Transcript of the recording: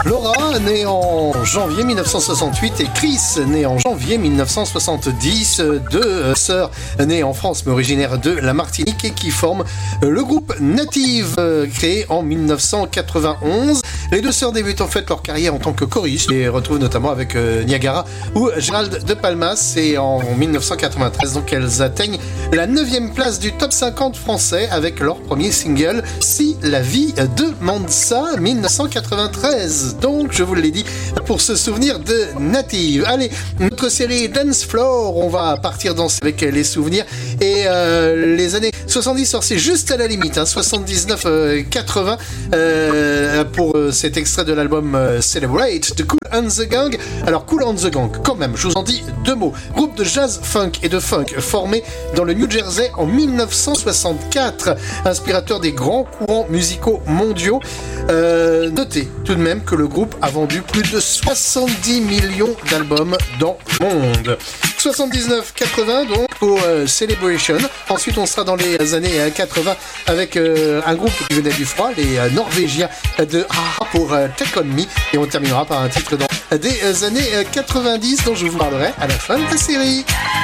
Laura, née en janvier 1968, et Chris, né en janvier 1970, deux sœurs nées en France mais originaires de la Martinique et qui forment le groupe Native, créé en 1991. Les deux sœurs débutent en fait leur carrière en tant que choristes et retrouvent notamment avec Niagara ou Gérald de Palmas, et en 1993 donc elles atteignent la 9e place du top 50 français avec leur premier single Si la vie demande ça, 1993. Donc je vous l'ai dit, pour se souvenir de Native. Allez, notre série Dance Floor, on va partir danser avec les souvenirs et les années 70, c'est juste à la limite, 79-80 pour cet extrait de l'album Celebrate de Kool and the Gang. Alors Kool and the Gang, quand même, je vous en dis deux mots. Groupe de jazz funk et de funk formé dans le New Jersey en 1964, inspirateur des grands courants musicaux mondiaux. Notez tout de même que le groupe a vendu plus de 70 millions d'albums dans le monde. 79-80 donc pour Celebration. Ensuite on sera dans les années 80 avec un groupe qui venait du froid, les Norvégiens de Aha pour Take On Me, et on terminera par un titre dans des années 90 dont je vous parlerai à la fin de la série.